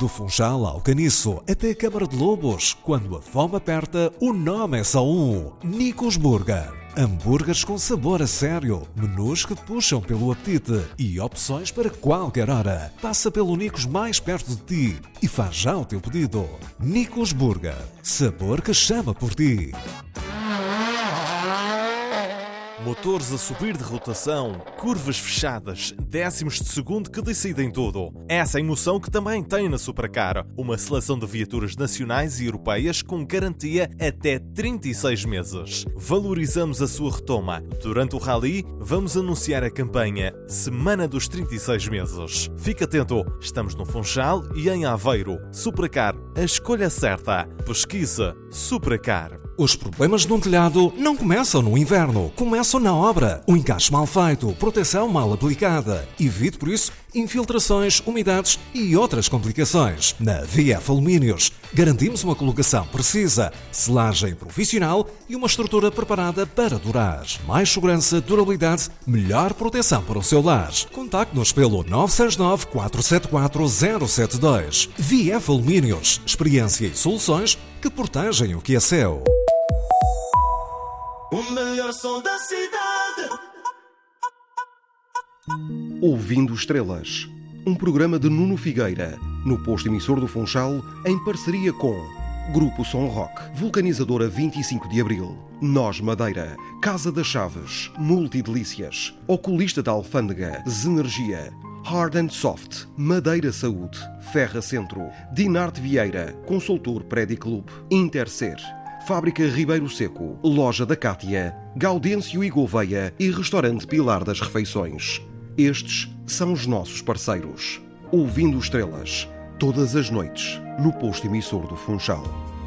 Do Funchal ao Caniço, até a Câmara de Lobos. Quando a fome aperta, o nome é só um: Nicos Burger. Hambúrgueres com sabor a sério, menus que te puxam pelo apetite e opções para qualquer hora. Passa pelo Nicos mais perto de ti e faz já o teu pedido. Nicos Burger. Sabor que chama por ti. Motores a subir de rotação, curvas fechadas, décimos de segundo que decidem tudo. Essa é a emoção que também tem na Supracar, uma seleção de viaturas nacionais e europeias com garantia até 36 meses. Valorizamos a sua retoma. Durante o Rally, vamos anunciar a campanha Semana dos 36 meses. Fique atento, estamos no Funchal e em Aveiro. Supracar, a escolha certa. Pesquisa Supracar. Os problemas de um telhado não começam no inverno, começam na obra. O encaixe mal feito, proteção mal aplicada. Evite, por isso, infiltrações, umidades e outras complicações. Na VF Alumínios, garantimos uma colocação precisa, selagem profissional e uma estrutura preparada para durar. Mais segurança, durabilidade, melhor proteção para o seu lar. Contacte-nos pelo 969 474 072. VF Alumínios, experiência e soluções que protegem o que é seu. O melhor som da cidade. Ouvindo Estrelas, um programa de Nuno Figueira, no posto emissor do Funchal, em parceria com Grupo Som Rock, Vulcanizadora 25 de Abril, Nós Madeira, Casa das Chaves, Multidelícias, Oculista da Alfândega, Zenergia, Hard and Soft, Madeira Saúde, Ferra Centro, Dinarte Vieira, Consultor Prédio Clube, Intercer, Fábrica Ribeiro Seco, Loja da Cátia, Gaudêncio e Gouveia e Restaurante Pilar das Refeições. Estes são os nossos parceiros. Ouvindo Estrelas, todas as noites, no posto emissor do Funchal.